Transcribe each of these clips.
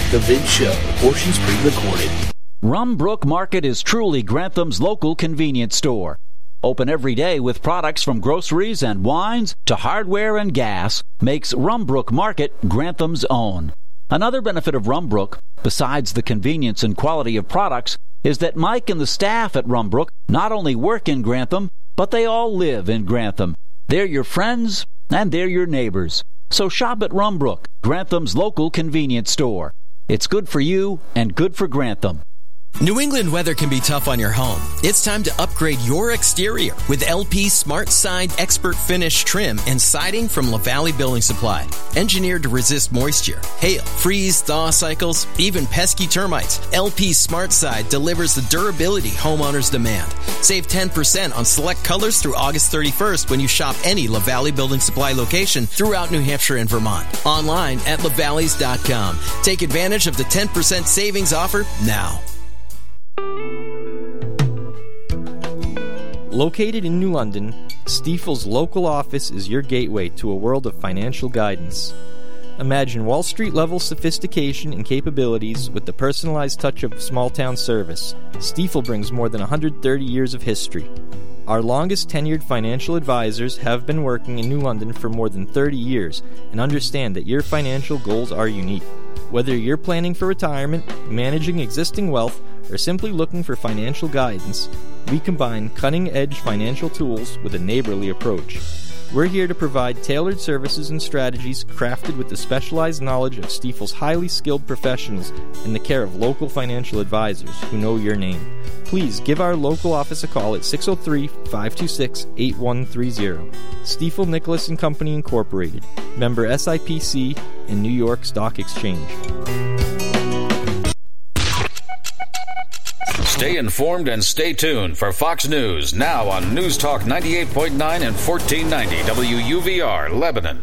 The Vince Show, portions pre-recorded. Rumbrook Market is truly Grantham's local convenience store. Open every day with products from groceries and wines to hardware and gas makes Rumbrook Market Grantham's own. Another benefit of Rumbrook, besides the convenience and quality of products, is that Mike and the staff at Rumbrook not only work in Grantham, but they all live in Grantham. They're your friends and they're your neighbors. So shop at Rumbrook, Grantham's local convenience store. It's good for you and good for Grantham. New England weather can be tough on your home. It's time to upgrade your exterior with LP Smart Side Expert Finish trim and siding from LaValle Building Supply. Engineered to resist moisture, hail, freeze, thaw cycles, even pesky termites, LP Smart Side delivers the durability homeowners demand. Save 10% on select colors through August 31st when you shop any LaValle Building Supply location throughout New Hampshire and Vermont. Online at lavalleys.com. Take advantage of the 10% savings offer now. Located in New London, Stifel's local office is your gateway to a world of financial guidance. Imagine Wall Street-level sophistication and capabilities with the personalized touch of small-town service. Stifel brings more than 130 years of history. Our longest tenured financial advisors have been working in New London for more than 30 years and understand that your financial goals are unique. Whether you're planning for retirement, managing existing wealth, or simply looking for financial guidance, we combine cutting-edge financial tools with a neighborly approach. We're here to provide tailored services and strategies crafted with the specialized knowledge of Stifel's highly skilled professionals in the care of local financial advisors who know your name. Please give our local office a call at 603-526-8130. Stifel Nicholas & Company Incorporated, member SIPC and New York Stock Exchange. Stay informed and stay tuned for Fox News, now on News Talk 98.9 and 1490 WUVR, Lebanon.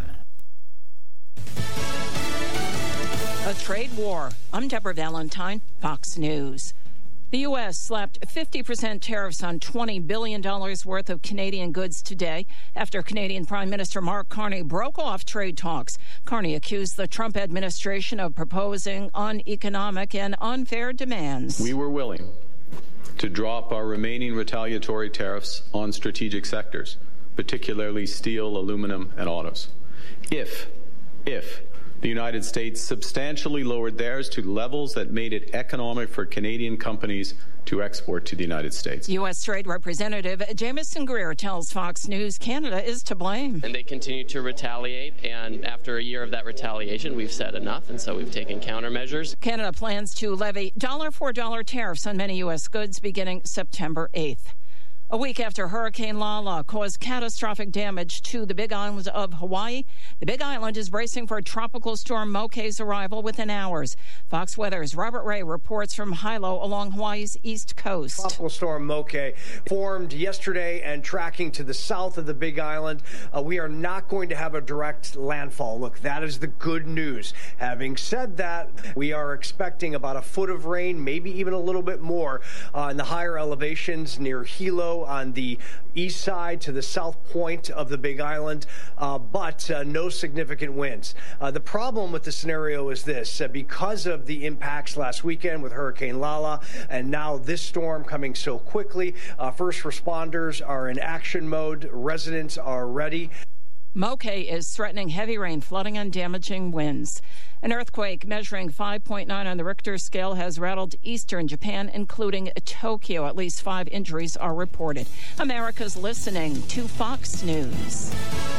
A trade war. I'm Deborah Valentine, Fox News. The U.S. slapped 50% tariffs on $20 billion worth of Canadian goods today after Canadian Prime Minister Mark Carney broke off trade talks. Carney accused the Trump administration of proposing uneconomic and unfair demands. We were willing to drop our remaining retaliatory tariffs on strategic sectors, particularly steel, aluminum, and autos, if the United States substantially lowered theirs to levels that made it economic for Canadian companies to export to the United States. U.S. Trade Representative Jamieson Greer tells Fox News Canada is to blame. And they continue to retaliate, and after a year of that retaliation, we've said enough, and so we've taken countermeasures. Canada plans to levy dollar for dollar tariffs on many U.S. goods beginning September 8th. A week after Hurricane Lala caused catastrophic damage to the Big Island of Hawaii, the Big Island is bracing for Tropical Storm Moke's arrival within hours. Fox Weather's Robert Ray reports from Hilo along Hawaii's east coast. Tropical Storm Moke formed yesterday and tracking to the south of the Big Island. We are not going to have a direct landfall. Look, that is the good news. Having said that, we are expecting about a foot of rain, maybe even a little bit more in the higher elevations near Hilo, on the east side to the south point of the Big Island, but no significant winds. The problem with the scenario is this. Because of the impacts last weekend with Hurricane Lala and now this storm coming so quickly, first responders are in action mode. Residents are ready. Moke is threatening heavy rain, flooding, and damaging winds. An earthquake measuring 5.9 on the Richter scale has rattled eastern Japan, including Tokyo. At least 5 injuries are reported. America's listening to Fox News.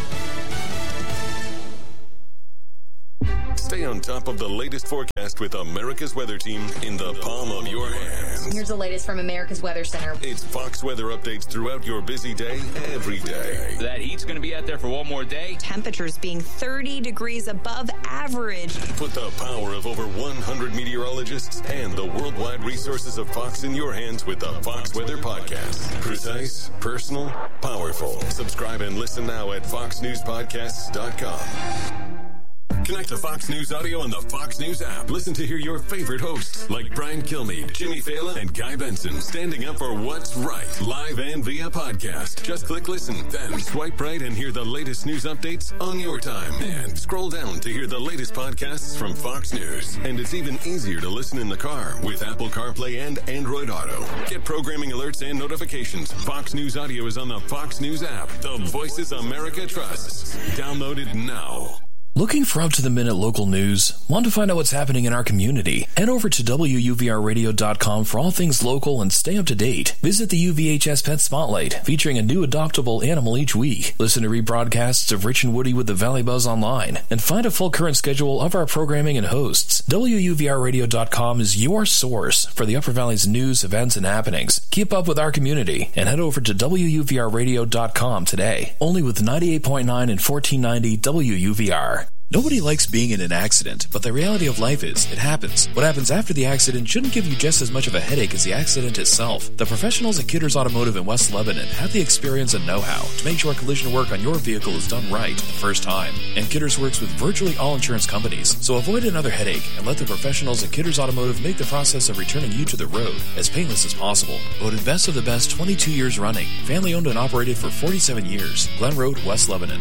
Stay on top of the latest forecast with America's Weather Team in the palm of your hands. Here's the latest from America's Weather Center. It's Fox weather updates throughout your busy day, every day. That heat's going to be out there for one more day. Temperatures being 30 degrees above average. Put the power of over 100 meteorologists and the worldwide resources of Fox in your hands with the Fox Weather Podcast. Precise, personal, powerful. Subscribe and listen now at foxnewspodcasts.com. Connect to Fox News Audio on the Fox News app. Listen to hear your favorite hosts like Brian Kilmeade, Jimmy Fallon, and Guy Benson standing up for what's right, live and via podcast. Just click listen, then swipe right and hear the latest news updates on your time. And scroll down to hear the latest podcasts from Fox News. And it's even easier to listen in the car with Apple CarPlay and Android Auto. Get programming alerts and notifications. Fox News Audio is on the Fox News app. The Voices America trusts. Download it now. Looking for up-to-the-minute local news? Want to find out what's happening in our community? Head over to WUVRradio.com for all things local and stay up to date. Visit the UVHS Pet Spotlight, featuring a new adoptable animal each week. Listen to rebroadcasts of Rich and Woody with the Valley Buzz online, and find a full current schedule of our programming and hosts. WUVRradio.com is your source for the Upper Valley's news, events, and happenings. Keep up with our community and head over to WUVRradio.com today. Only with 98.9 and 1490 WUVR. Nobody likes being in an accident, but the reality of life is, it happens. What happens after the accident shouldn't give you just as much of a headache as the accident itself. The professionals at Kidders Automotive in West Lebanon have the experience and know-how to make sure collision work on your vehicle is done right the first time. And Kidders works with virtually all insurance companies, so avoid another headache and let the professionals at Kidders Automotive make the process of returning you to the road as painless as possible. Voted best of the best 22 years running. Family owned and operated for 47 years. Glen Road, West Lebanon,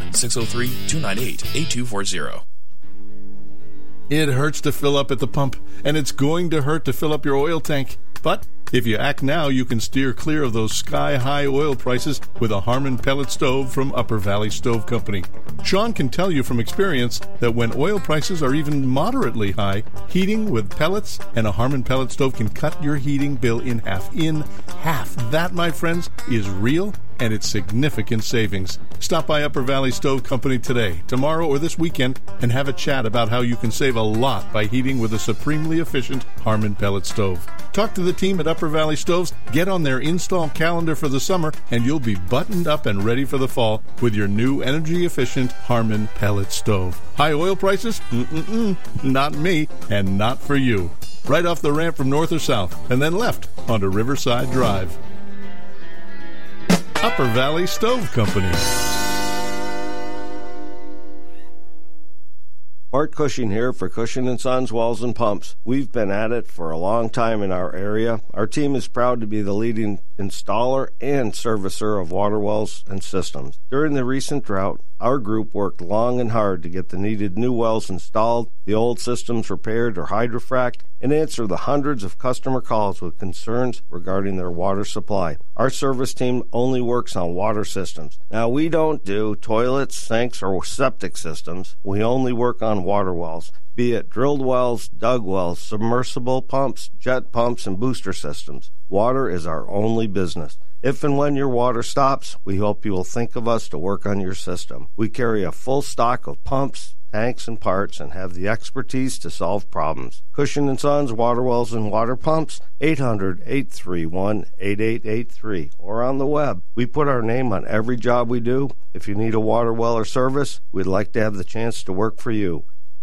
603-298-8240. It hurts to fill up at the pump, and it's going to hurt to fill up your oil tank. But if you act now, you can steer clear of those sky-high oil prices with a Harmon pellet stove from Upper Valley Stove Company. Sean can tell you from experience that when oil prices are even moderately high, heating with pellets and a Harmon pellet stove can cut your heating bill in half. That, my friends, is real, and it's significant savings. Stop by Upper Valley Stove Company today, tomorrow, or this weekend and have a chat about how you can save a lot by heating with a supremely efficient Harmon pellet stove. Talk to the team at Upper Valley Stoves, get on their install calendar for the summer, and you'll be buttoned up and ready for the fall with your new energy-efficient Harmon pellet stove. High oil prices? Not me, and not for you. Right off the ramp from north or south, and then left onto Riverside Drive. Upper Valley Stove Company. Art Cushing here for Cushing & Sons Wells and Pumps. We've been at it for a long time in our area. Our team is proud to be the leading installer and servicer of water wells and systems. During the recent drought, our group worked long and hard to get the needed new wells installed, the old systems repaired or hydrofrac'd, and answer the hundreds of customer calls with concerns regarding their water supply. Our service team only works on water systems. Now, we don't do toilets, sinks, or septic systems. We only work on water wells, be it drilled wells, dug wells, submersible pumps, jet pumps, and booster systems. Water is our only business. If and when your water stops, we hope you will think of us to work on your system. We carry a full stock of pumps, tanks, and parts, and have the expertise to solve problems. Cushing & Sons Water Wells and Water Pumps, 800-831-8883, or on the web. We put our name on every job we do. If you need a water well or service, we'd like to have the chance to work for you.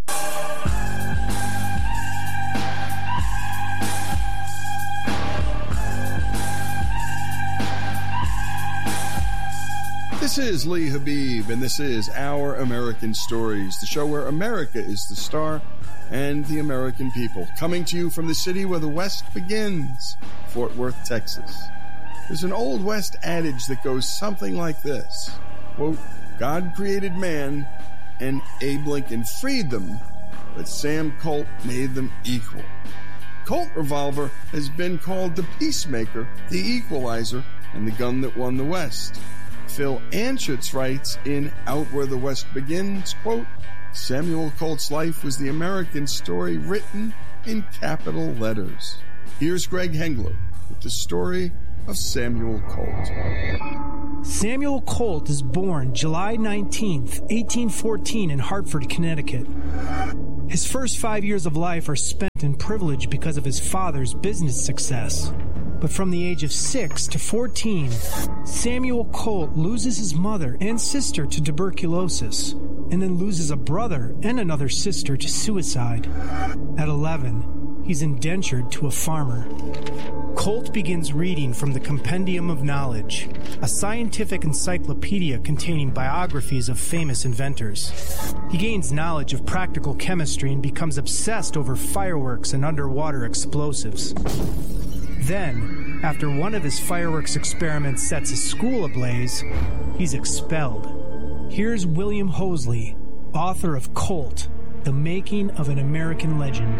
This is Lee Habib, and this is Our American Stories, the show where America is the star and the American people. Coming to you from the city where the West begins, Fort Worth, Texas. There's an Old West adage that goes something like this, quote, God created man and Abe Lincoln freed them, but Sam Colt made them equal. Colt revolver has been called the peacemaker, the equalizer, and the gun that won the West. Phil Anschutz writes in Out Where the West Begins, quote, Samuel Colt's life was the American story written in capital letters. Here's Greg Hengler with the story of Samuel Colt. Samuel Colt is born July 19th, 1814 in Hartford, Connecticut. His first 5 years of life are spent in privilege because of his father's business success. But from the age of 6 to 14, Samuel Colt loses his mother and sister to tuberculosis, and then loses a brother and another sister to suicide. At 11, he's indentured to a farmer. Colt begins reading from the Compendium of Knowledge, a scientific encyclopedia containing biographies of famous inventors. He gains knowledge of practical chemistry and becomes obsessed over fireworks and underwater explosives. Then, after one of his fireworks experiments sets his school ablaze, he's expelled. Here's William Hoseley, author of Colt, The Making of an American Legend.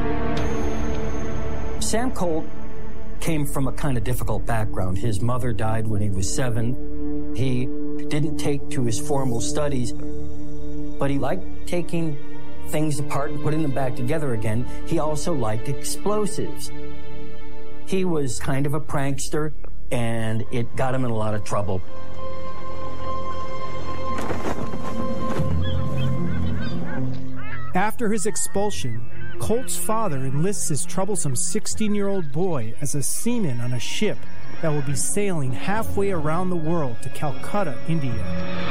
Sam Colt came from a kind of difficult background. His mother died when he was 7. He didn't take to his formal studies, but he liked taking things apart and putting them back together again. He also liked explosives. He was kind of a prankster, and it got him in a lot of trouble. After his expulsion, Colt's father enlists his troublesome 16-year-old boy as a seaman on a ship that will be sailing halfway around the world to Calcutta, India.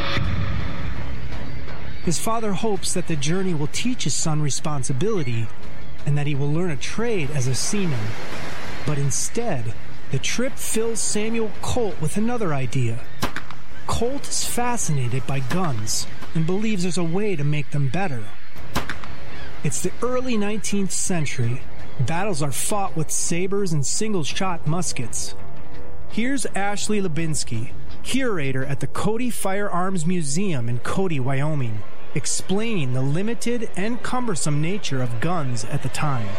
His father hopes that the journey will teach his son responsibility and that he will learn a trade as a seaman. But instead, the trip fills Samuel Colt with another idea. Colt is fascinated by guns and believes there's a way to make them better. It's the early 19th century. Battles are fought with sabers and single-shot muskets. Here's Ashley Lubinsky, curator at the Cody Firearms Museum in Cody, Wyoming, explaining the limited and cumbersome nature of guns at the time.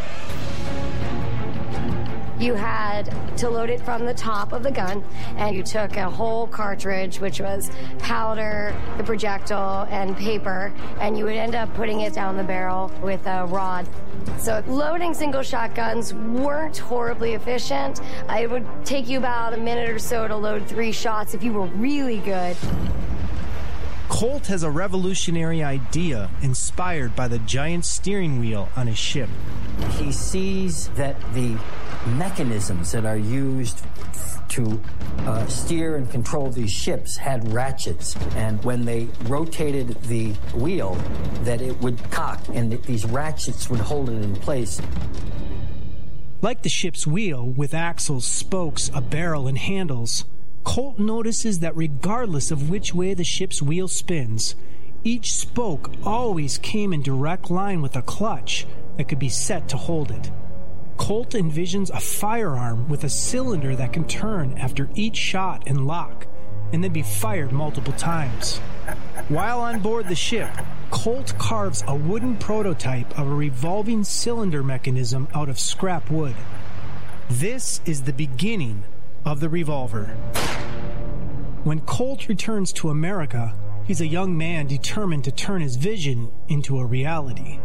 You had to load it from the top of the gun, and you took a whole cartridge, which was powder, the projectile, and paper, and you would end up putting it down the barrel with a rod. So loading single shotguns weren't horribly efficient. It would take you about a minute or so to load 3 shots if you were really good. Colt has a revolutionary idea inspired by the giant steering wheel on his ship. He sees that the mechanisms that are used to steer and control these ships had ratchets, and when they rotated the wheel, that it would cock, and that these ratchets would hold it in place. Like the ship's wheel, with axles, spokes, a barrel, and handles, Colt notices that regardless of which way the ship's wheel spins, each spoke always came in direct line with a clutch that could be set to hold it. Colt envisions a firearm with a cylinder that can turn after each shot and lock, and then be fired multiple times. While on board the ship, Colt carves a wooden prototype of a revolving cylinder mechanism out of scrap wood. This is the beginning of the revolver. When Colt returns to America, he's a young man determined to turn his vision into a reality.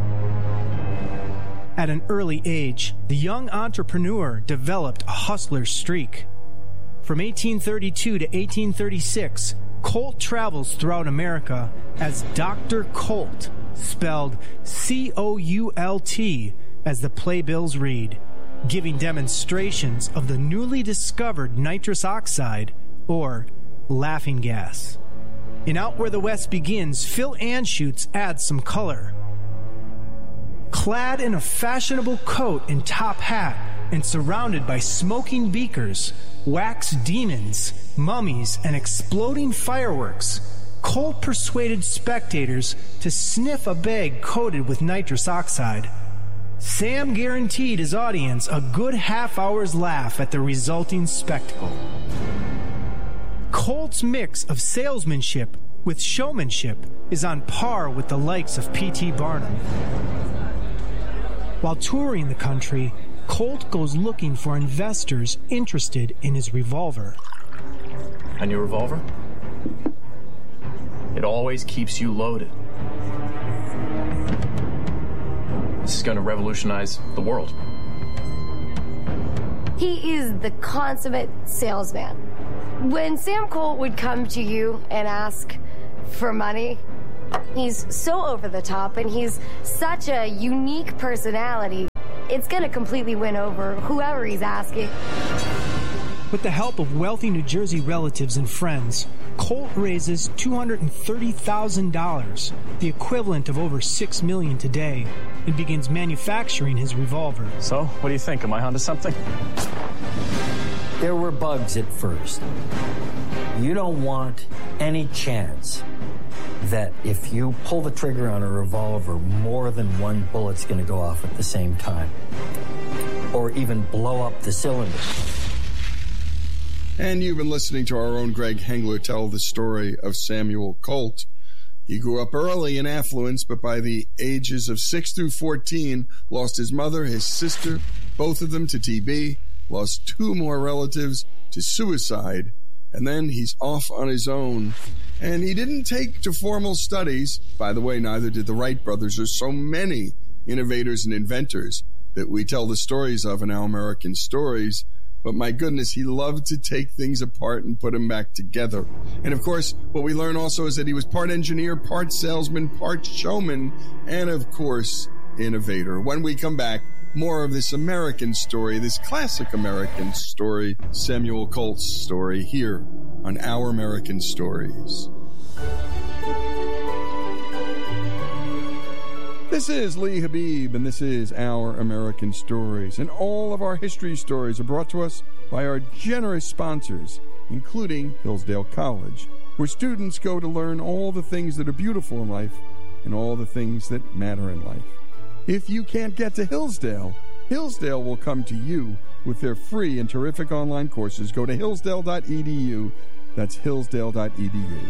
At an early age, the young entrepreneur developed a hustler's streak. From 1832 to 1836, Colt travels throughout America as Dr. Colt, spelled C-O-U-L-T, as the playbills read, giving demonstrations of the newly discovered nitrous oxide, or laughing gas. In Out Where the West Begins, Phil Anschutz adds some color. Clad in a fashionable coat and top hat and surrounded by smoking beakers, wax demons, mummies, and exploding fireworks, Colt persuaded spectators to sniff a bag coated with nitrous oxide. Sam guaranteed his audience a good half-hour's laugh at the resulting spectacle. Colt's mix of salesmanship with showmanship is on par with the likes of P.T. Barnum. While touring the country, Colt goes looking for investors interested in his revolver. A new revolver? It always keeps you loaded. This is going to revolutionize the world. He is the consummate salesman. When Sam Colt would come to you and ask for money, he's so over the top and he's such a unique personality, it's going to completely win over whoever he's asking. With the help of wealthy New Jersey relatives and friends, Colt raises $230,000, the equivalent of over $6 million today, and begins manufacturing his revolver. So, what do you think? Am I onto something? There were bugs at first. You don't want any chance that if you pull the trigger on a revolver, more than one bullet's going to go off at the same time, or even blow up the cylinder. And you've been listening to our own Greg Hengler tell the story of Samuel Colt. He grew up early in affluence, but by the ages of 6 through 14, lost his mother, his sister, both of them to TB, lost 2 more relatives to suicide, and then he's off on his own. And he didn't take to formal studies. By the way, neither did the Wright brothers. There's so many innovators and inventors that we tell the stories of in Our American Stories. But my goodness, he loved to take things apart and put them back together. And of course, what we learn also is that he was part engineer, part salesman, part showman, and of course, innovator. When we come back, more of this American story, this classic American story, Samuel Colt's story, here on Our American Stories. This is Lee Habib, and this is Our American Stories. And all of our history stories are brought to us by our generous sponsors, including Hillsdale College, where students go to learn all the things that are beautiful in life and all the things that matter in life. If you can't get to Hillsdale, Hillsdale will come to you with their free and terrific online courses. Go to hillsdale.edu. That's hillsdale.edu.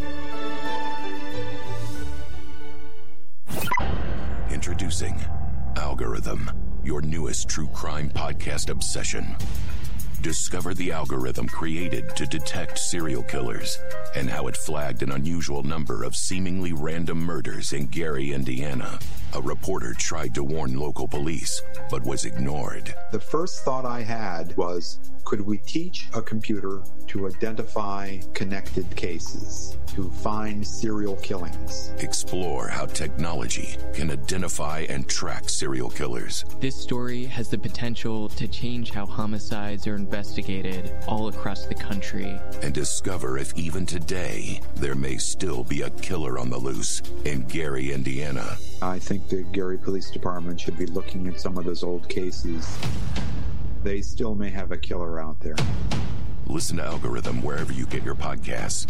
Introducing Algorithm, your newest true crime podcast obsession. Discover the algorithm created to detect serial killers and how it flagged an unusual number of seemingly random murders in Gary, Indiana. A reporter tried to warn local police, but was ignored. The first thought I had was, could we teach a computer to identify connected cases, to find serial killings? Explore how technology can identify and track serial killers. This story has the potential to change how homicides are investigated all across the country. And discover if even today there may still be a killer on the loose in Gary, Indiana. I think the Gary Police Department should be looking at some of those old cases. They still may have a killer out there. Listen to Algorithm wherever you get your podcasts.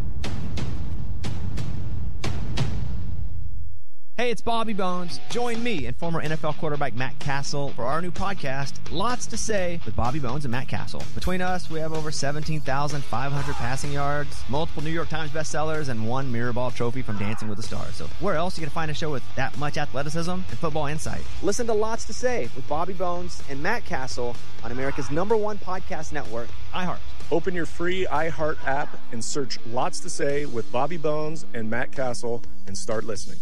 Hey, it's Bobby Bones. Join me and former NFL quarterback Matt Castle for our new podcast, Lots to Say with Bobby Bones and Matt Castle. Between us, we have over 17,500 passing yards, multiple New York Times bestsellers, and 1 Mirrorball trophy from Dancing with the Stars. So where else are you going to find a show with that much athleticism and football insight? Listen to Lots to Say with Bobby Bones and Matt Castle on America's #1 podcast network, iHeart. Open your free iHeart app and search Lots to Say with Bobby Bones and Matt Castle and start listening.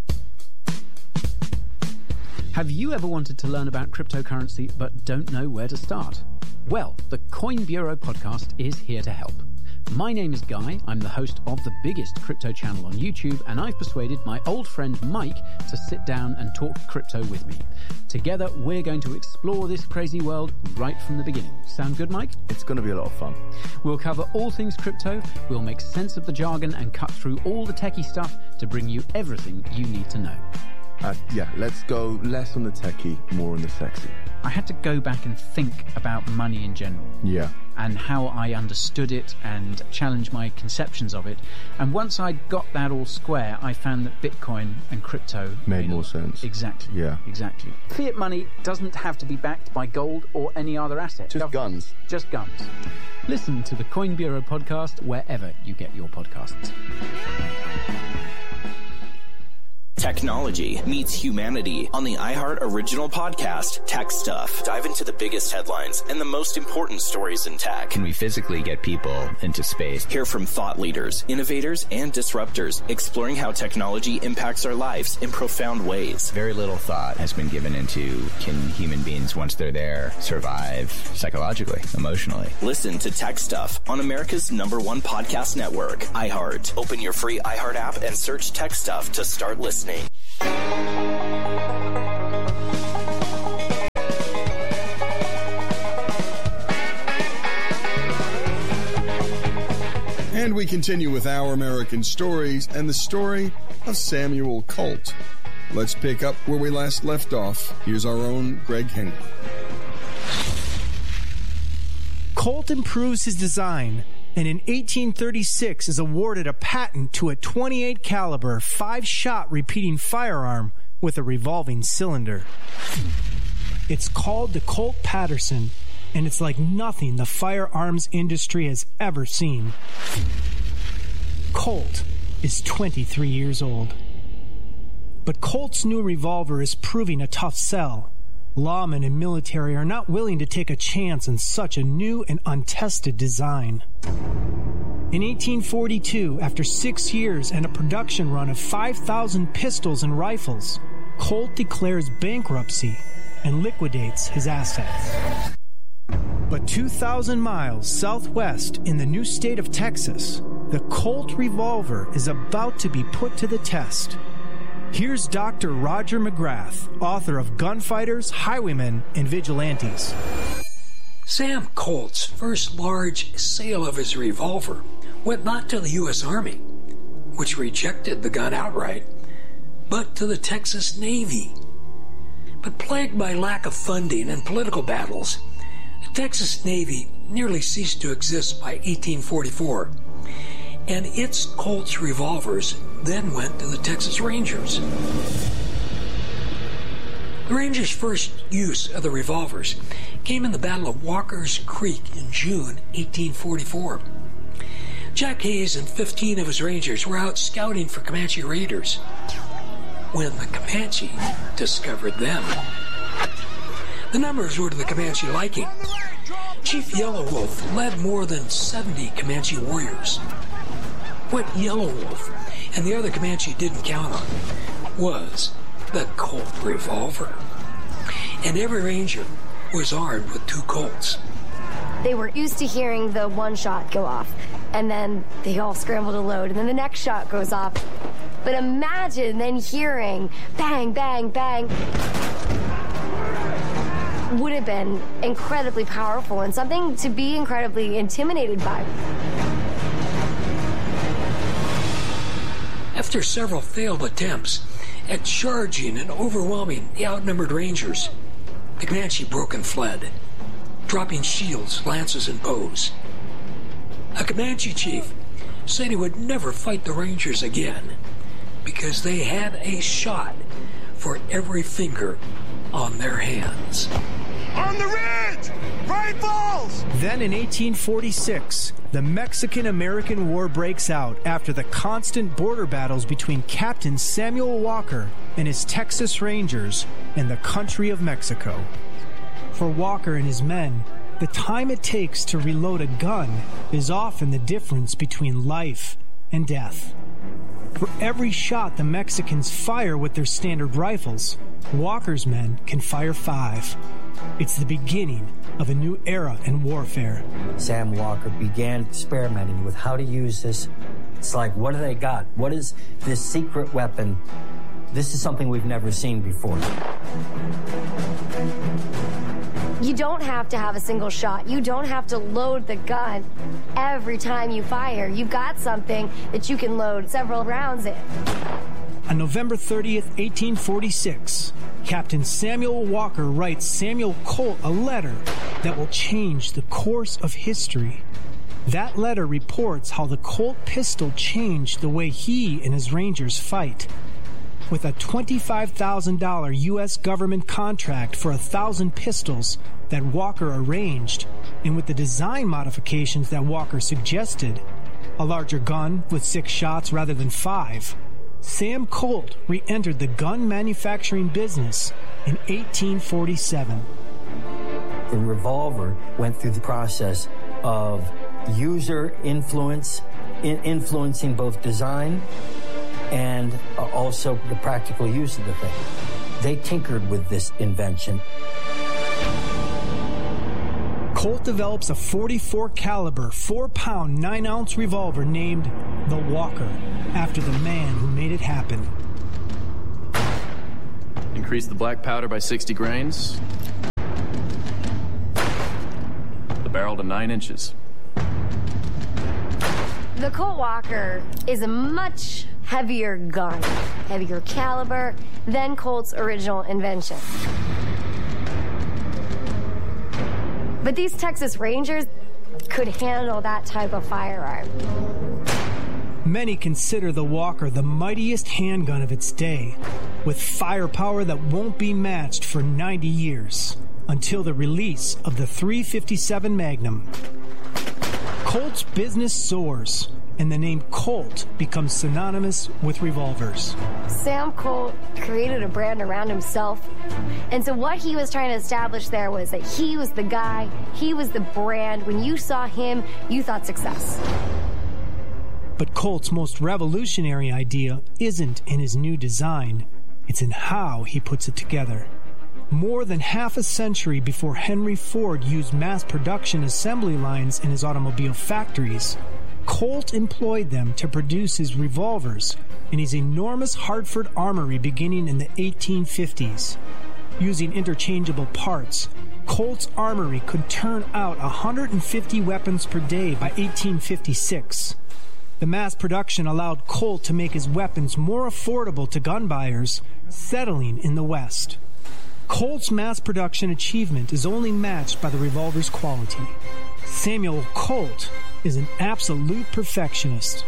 Have you ever wanted to learn about cryptocurrency but don't know where to start? Well, the Coin Bureau podcast is here to help. My name is Guy, I'm the host of the biggest crypto channel on YouTube, and I've persuaded my old friend Mike to sit down and talk crypto with me. Together, we're going to explore this crazy world right from the beginning. Sound good, Mike? It's going to be a lot of fun. We'll cover all things crypto, we'll make sense of the jargon and cut through all the techie stuff to bring you everything you need to know. Yeah, let's go less on the techie, more on the sexy. I had to go back and think about money in general. Yeah. And how I understood it and challenge my conceptions of it. And once I got that all square, I found that Bitcoin and crypto made more sense. Exactly. Yeah. Exactly. Fiat money doesn't have to be backed by gold or any other asset. Just guns. Just guns. Listen to the Coin Bureau podcast wherever you get your podcasts. Technology meets humanity on the iHeart original podcast, Tech Stuff. Dive into the biggest headlines and the most important stories in tech. Can we physically get people into space? Hear from thought leaders, innovators, and disruptors, exploring how technology impacts our lives in profound ways. Very little thought has been given into, can human beings, once they're there, survive psychologically, emotionally? Listen to Tech Stuff on America's #1 podcast network, iHeart. Open your free iHeart app and search Tech Stuff to start listening. And we we continue with Our American Stories and the story of Samuel Colt. Let's pick up where we last left off. Here's our own Greg Henry. Colt improves his design, and in 1836 is awarded a patent to a .28 caliber 5-shot repeating firearm with a revolving cylinder. It's called the Colt Patterson, and it's like nothing the firearms industry has ever seen. Colt is 23 years old. But Colt's new revolver is proving a tough sell. Lawmen and military are not willing to take a chance on such a new and untested design. In 1842, after 6 years and a production run of 5,000 pistols and rifles, Colt declares bankruptcy and liquidates his assets. But 2,000 miles southwest in the new state of Texas, the Colt revolver is about to be put to the test. Here's Dr. Roger McGrath, author of Gunfighters, Highwaymen, and Vigilantes. Sam Colt's first large sale of his revolver went not to the U.S. Army, which rejected the gun outright, but to the Texas Navy. But plagued by lack of funding and political battles, the Texas Navy nearly ceased to exist by 1844, and its Colt's revolvers then went to the Texas Rangers. The Rangers' first use of the revolvers came in the Battle of Walker's Creek in June 1844. Jack Hayes and 15 of his Rangers were out scouting for Comanche raiders when the Comanche discovered them. The numbers were to the Comanche liking. Chief Yellow Wolf led more than 70 Comanche warriors. What Yellow Wolf and the other Comanche didn't count on was the Colt revolver. And every ranger was armed with 2 Colts. They were used to hearing the one shot go off, and then they all scramble to load, and then the next shot goes off. But imagine then hearing bang, bang, bang. Would have been incredibly powerful and something to be incredibly intimidated by. After several failed attempts at charging and overwhelming the outnumbered Rangers, the Comanche broke and fled, dropping shields, lances, and bows. A Comanche chief said he would never fight the Rangers again because they had a shot for every finger on their hands. On the ridge! Rifles! Then in 1846, the Mexican-American War breaks out after the constant border battles between Captain Samuel Walker and his Texas Rangers in the country of Mexico. For Walker and his men, the time it takes to reload a gun is often the difference between life and death. For every shot the Mexicans fire with their standard rifles, Walker's men can fire 5. It's the beginning of a new era in warfare. Sam Walker began experimenting with how to use this. It's like, what do they got? What is this secret weapon? This is something we've never seen before. You don't have to have a single shot. You don't have to load the gun every time you fire. You've got something that you can load several rounds in. On November 30th, 1846, Captain Samuel Walker writes Samuel Colt a letter that will change the course of history. That letter reports how the Colt pistol changed the way he and his Rangers fight. With a $25,000 U.S. government contract for 1,000 pistols that Walker arranged, and with the design modifications that Walker suggested, a larger gun with 6 shots rather than 5, Sam Colt re-entered the gun manufacturing business in 1847. The revolver went through the process of user influence, influencing both design and also the practical use of the thing. They tinkered with this invention. Colt develops a .44 caliber, 4-pound, 9-ounce revolver named the Walker, after the man who made it happen. Increase the black powder by 60 grains. The barrel to 9 inches. The Colt Walker is a much heavier gun, heavier caliber than Colt's original invention. But these Texas Rangers could handle that type of firearm. Many consider the Walker the mightiest handgun of its day, with firepower that won't be matched for 90 years, until the release of the .357 Magnum. Colt's business soars, and the name Colt becomes synonymous with revolvers. Sam Colt created a brand around himself, and so what he was trying to establish there was that he was the guy, he was the brand. When you saw him, you thought success. But Colt's most revolutionary idea isn't in his new design, it's in how he puts it together. More than half a century before Henry Ford used mass production assembly lines in his automobile factories, Colt employed them to produce his revolvers in his enormous Hartford armory beginning in the 1850s. Using interchangeable parts, Colt's armory could turn out 150 weapons per day by 1856. The mass production allowed Colt to make his weapons more affordable to gun buyers settling in the West. Colt's mass production achievement is only matched by the revolver's quality. Samuel Colt is an absolute perfectionist.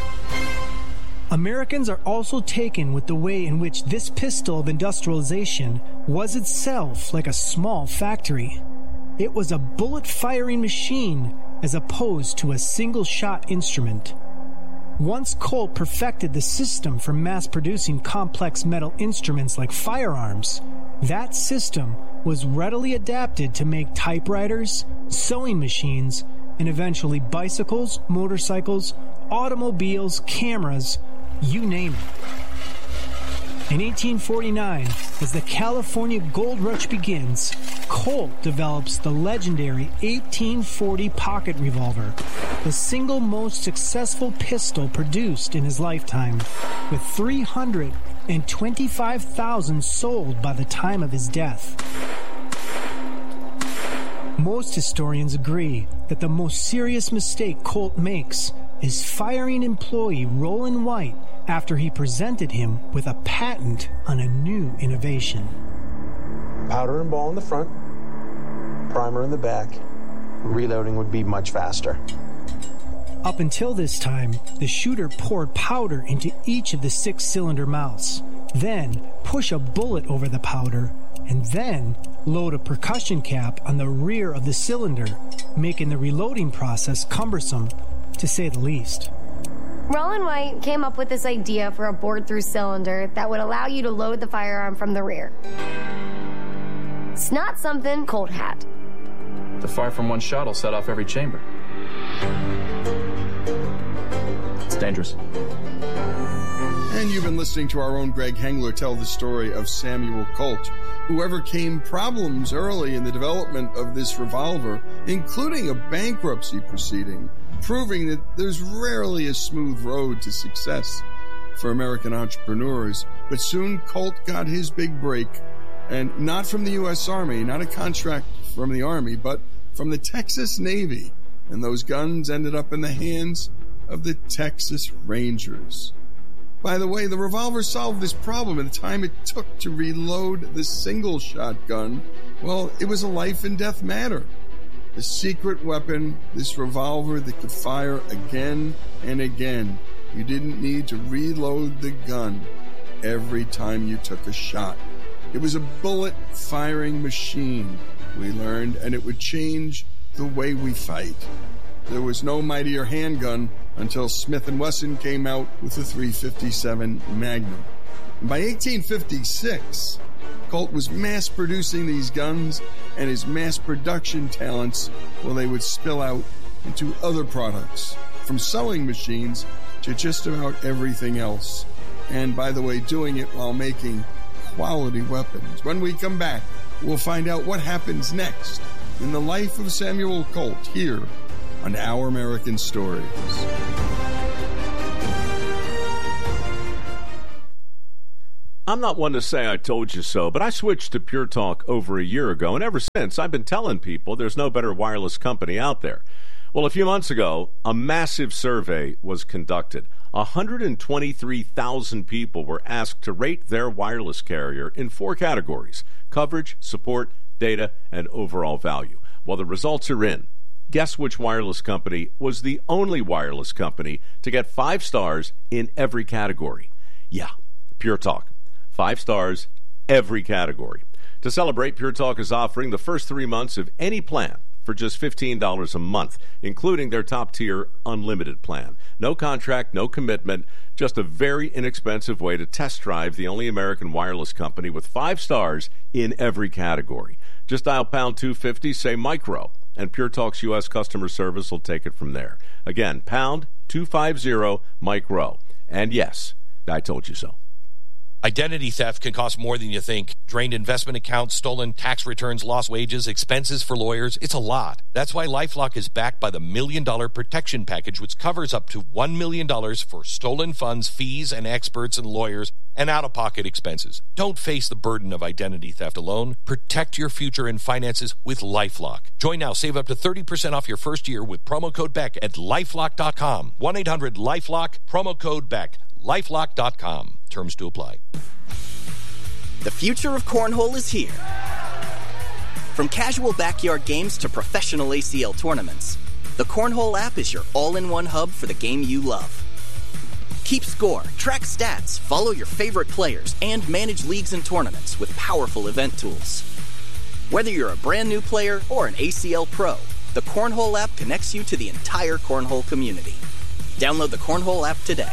Americans are also taken with the way in which this pistol of industrialization was itself like a small factory. It was a bullet-firing machine as opposed to a single-shot instrument. Once Colt perfected the system for mass-producing complex metal instruments like firearms, that system was readily adapted to make typewriters, sewing machines, and eventually bicycles, motorcycles, automobiles, cameras, you name it. In 1849, as the California gold rush begins, Colt develops the legendary 1840 pocket revolver, the single most successful pistol produced in his lifetime, with 325,000 sold by the time of his death. Most historians agree that the most serious mistake Colt makes is firing employee Roland White after he presented him with a patent on a new innovation. Powder and ball in the front, primer in the back. Reloading would be much faster. Up until this time, the shooter poured powder into each of the 6-cylinder mouths, then push a bullet over the powder, and then load a percussion cap on the rear of the cylinder, making the reloading process cumbersome, to say the least. Roland White came up with this idea for a bored-through cylinder that would allow you to load the firearm from the rear. It's not something Colt had. The fire from one shot will set off every chamber. It's dangerous. And you've been listening to our own Greg Hengler tell the story of Samuel Colt, who overcame problems early in the development of this revolver, including a bankruptcy proceeding, proving that there's rarely a smooth road to success for American entrepreneurs. But soon Colt got his big break, and not from the U.S. Army, not a contract from the Army, but from the Texas Navy. And those guns ended up in the hands of the Texas Rangers. By the way, the revolver solved this problem in the time it took to reload the single-shot gun. Well, it was a life and death matter. The secret weapon, this revolver that could fire again and again. You didn't need to reload the gun every time you took a shot. It was a bullet-firing machine, we learned, and it would change the way we fight. There was no mightier handgun until Smith & Wesson came out with the .357 Magnum. And by 1856, Colt was mass-producing these guns, and his mass production talents, well, they would spill out into other products, from sewing machines to just about everything else. And by the way, doing it while making quality weapons. When we come back, we'll find out what happens next in the life of Samuel Colt here on Our American Stories. I'm not one to say I told you so, but I switched to Pure Talk over a year ago, and ever since I've been telling people there's no better wireless company out there. Well, a few months ago, a massive survey was conducted. 123,000 people were asked to rate their wireless carrier in 4 categories: coverage, support, data, and overall value. Well, the results are in. Guess which wireless company was the only wireless company to get 5 stars in every category? Yeah, Pure Talk. 5 stars, every category. To celebrate, Pure Talk is offering the first 3 months of any plan for just $15 a month, including their top-tier unlimited plan. No contract, no commitment, just a very inexpensive way to test drive the only American wireless company with 5 stars in every category. Just dial pound 250, say micro, and Pure Talk's U.S. customer service will take it from there. Again, pound 250 micro. And yes, I told you so. Identity theft can cost more than you think. Drained investment accounts, stolen tax returns, lost wages, expenses for lawyers. It's a lot. That's why LifeLock is backed by the $1 Million Protection Package, which covers up to $1 million for stolen funds, fees, and experts and lawyers, and out-of-pocket expenses. Don't face the burden of identity theft alone. Protect your future and finances with LifeLock. Join now. Save up to 30% off your first year with promo code BECK at LifeLock.com. 1-800-LifeLock, promo code BECK. LifeLock.com. Terms to apply. The future of cornhole is here. From casual backyard games to professional ACL tournaments, the Cornhole app is your all-in-one hub for the game you love. Keep score, track stats, follow your favorite players, and manage leagues and tournaments with powerful event tools. Whether you're a brand new player or an ACL pro, the Cornhole app connects you to the entire cornhole community. Download the Cornhole app today.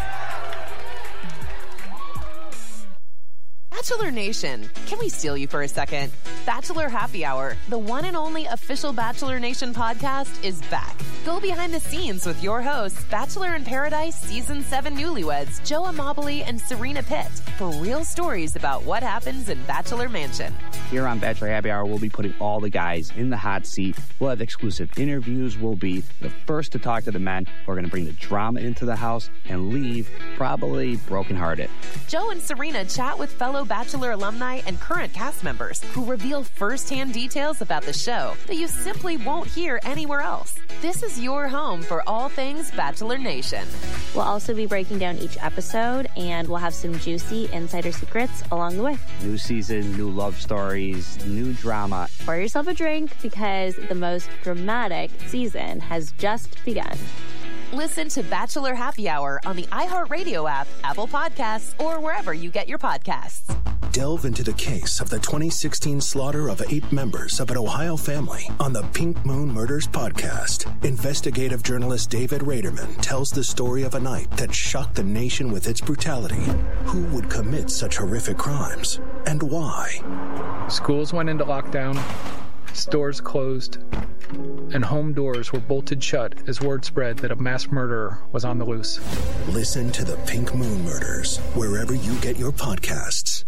Bachelor Nation, can we steal you for a second? Bachelor Happy Hour, the one and only official Bachelor Nation podcast, is back. Go behind the scenes with your hosts, Bachelor in Paradise Season 7 newlyweds Joe Amabile and Serena Pitt, for real stories about what happens in Bachelor Mansion. Here on Bachelor Happy Hour, we'll be putting all the guys in the hot seat. We'll have exclusive interviews. We'll be the first to talk to the men who are going to bring the drama into the house and leave probably brokenhearted. Joe and Serena chat with fellow Bachelor alumni and current cast members who reveal first-hand details about the show that you simply won't hear anywhere else. This is your home for all things Bachelor Nation. We'll also be breaking down each episode, and we'll have some juicy insider secrets along the way. New season, new love stories, new drama. Pour yourself a drink because the most dramatic season has just begun. Listen to Bachelor Happy Hour on the iHeartRadio app, Apple Podcasts, or wherever you get your podcasts. Delve into the case of the 2016 slaughter of 8 members of an Ohio family on the Pink Moon Murders podcast. Investigative journalist David Raderman tells the story of a night that shocked the nation with its brutality. Who would commit such horrific crimes, and why? Schools went into lockdown, stores closed, and home doors were bolted shut as word spread that a mass murderer was on the loose. Listen to the Pink Moon Murders wherever you get your podcasts.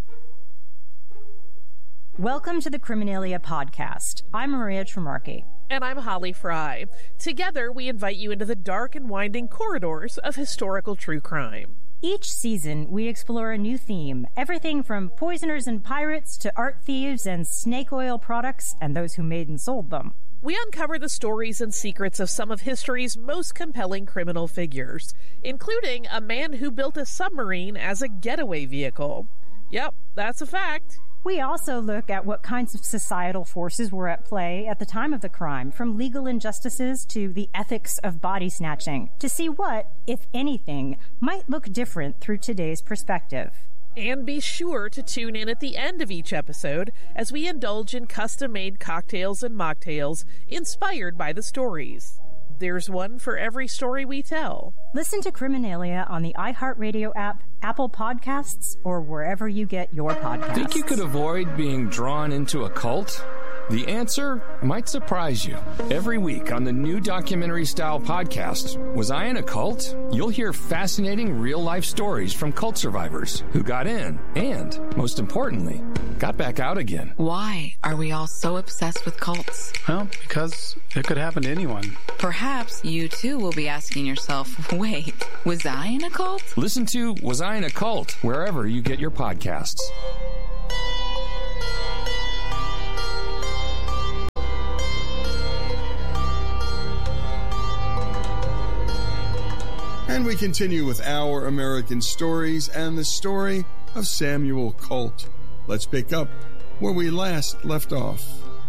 Welcome to the Criminalia podcast. I'm Maria Tremarchi. And I'm Holly Fry. Together, we invite you into the dark and winding corridors of historical true crime. Each season, we explore a new theme, everything from poisoners and pirates to art thieves and snake oil products and those who made and sold them. We uncover the stories and secrets of some of history's most compelling criminal figures, including a man who built a submarine as a getaway vehicle. Yep, that's a fact. We also look at what kinds of societal forces were at play at the time of the crime, from legal injustices to the ethics of body snatching, to see what, if anything, might look different through today's perspective. And be sure to tune in at the end of each episode as we indulge in custom-made cocktails and mocktails inspired by the stories. There's one for every story we tell. Listen to Criminalia on the iHeartRadio app, Apple Podcasts, or wherever you get your podcasts. Think you could avoid being drawn into a cult? The answer might surprise you. Every week on the new documentary-style podcast, Was I in a Cult? You'll hear fascinating real-life stories from cult survivors who got in and, most importantly, got back out again. Why are we all so obsessed with cults? Well, because it could happen to anyone. Perhaps you, too, will be asking yourself, wait, was I in a cult? Listen to Was I in a Cult? Wherever you get your podcasts. And we continue with Our American Stories and the story of Samuel Colt. Let's pick up where we last left off.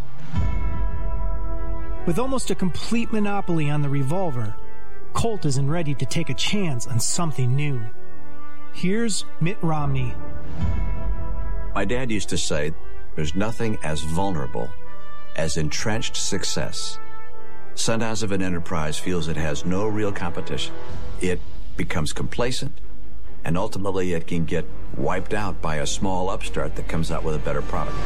With almost a complete monopoly on the revolver, Colt isn't ready to take a chance on something new. Here's Mitt Romney. My dad used to say, there's nothing as vulnerable as entrenched success. Sometimes if an enterprise feels it has no real competition, it becomes complacent, and ultimately it can get wiped out by a small upstart that comes out with a better product.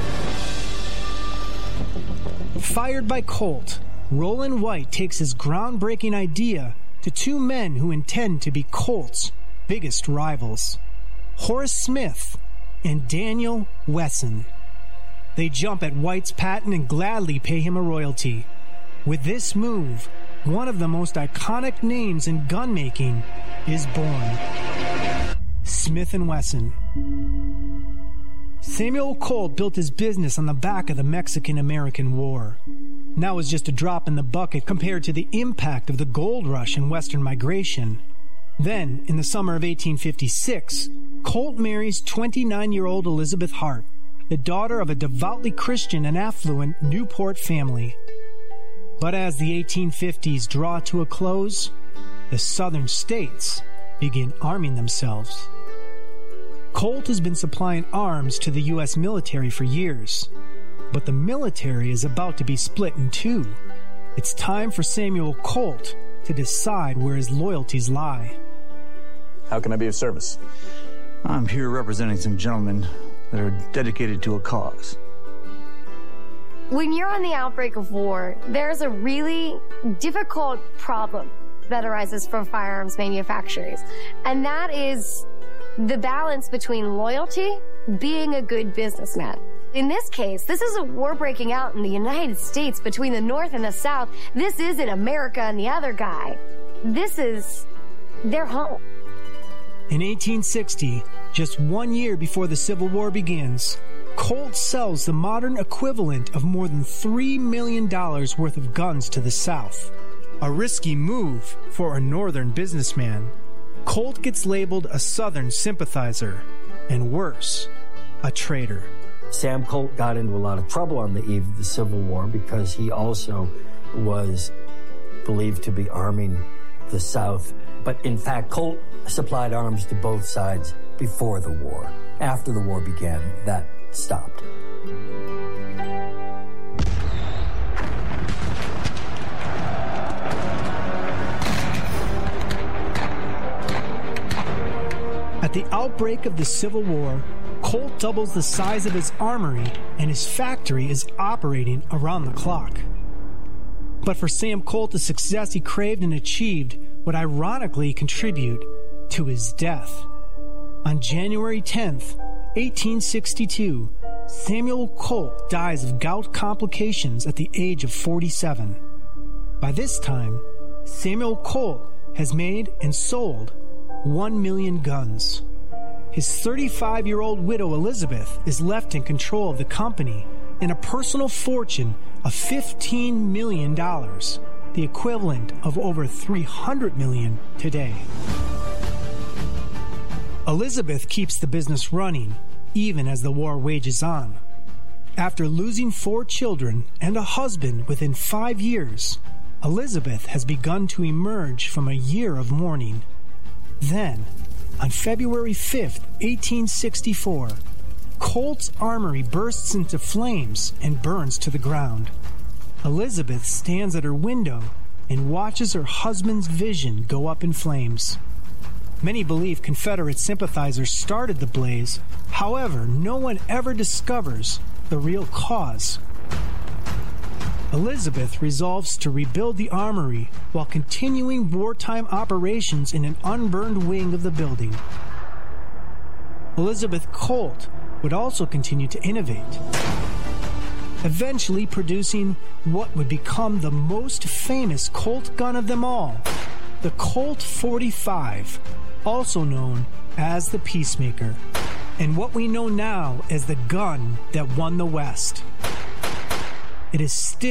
Fired by Colt, Roland White takes his groundbreaking idea to two men who intend to be Colt's biggest rivals, Horace Smith and Daniel Wesson. They jump at White's patent and gladly pay him a royalty. With this move, one of the most iconic names in gun making is born. Smith & Wesson. Samuel Colt built his business on the back of the Mexican-American War. Now was just a drop in the bucket compared to the impact of the gold rush and Western migration. Then, in the summer of 1856, Colt marries 29-year-old Elizabeth Hart, the daughter of a devoutly Christian and affluent Newport family. But as the 1850s draw to a close, the southern states begin arming themselves. Colt has been supplying arms to the U.S. military for years, but the military is about to be split in two. It's time for Samuel Colt to decide where his loyalties lie. How can I be of service? I'm here representing some gentlemen that are dedicated to a cause. When you're on the outbreak of war, there's a really difficult problem that arises from firearms manufacturers, and that is the balance between loyalty, being a good businessman. In this case, this is a war breaking out in the United States between the North and the South. This isn't America and the other guy. This is their home. In 1860, just 1 year before the Civil War begins, Colt sells the modern equivalent of more than $3 million worth of guns to the South. A risky move for a Northern businessman. Colt gets labeled a Southern sympathizer, and worse, a traitor. Sam Colt got into a lot of trouble on the eve of the Civil War because he also was believed to be arming the South. But in fact, Colt supplied arms to both sides before the war. After the war began, that stopped. At the outbreak of the Civil War, Colt doubles the size of his armory, and his factory is operating around the clock. But for Sam Colt, the success he craved and achieved would ironically contribute to his death. On January 10th, 1862, Samuel Colt dies of gout complications at the age of 47. By this time, Samuel Colt has made and sold 1 million guns. His 35-year-old widow Elizabeth is left in control of the company and a personal fortune of $15 million, the equivalent of over $300 million today. Elizabeth keeps the business running, even as the war wages on. After losing 4 children and a husband within 5 years, Elizabeth has begun to emerge from a year of mourning. Then, on February 5th, 1864, Colt's armory bursts into flames and burns to the ground. Elizabeth stands at her window and watches her husband's vision go up in flames. Many believe Confederate sympathizers started the blaze. However, no one ever discovers the real cause. Elizabeth resolves to rebuild the armory while continuing wartime operations in an unburned wing of the building. Elizabeth Colt would also continue to innovate, eventually producing what would become the most famous Colt gun of them all, the Colt 45, also known as the Peacemaker, and what we know now as the gun that won the West. It is still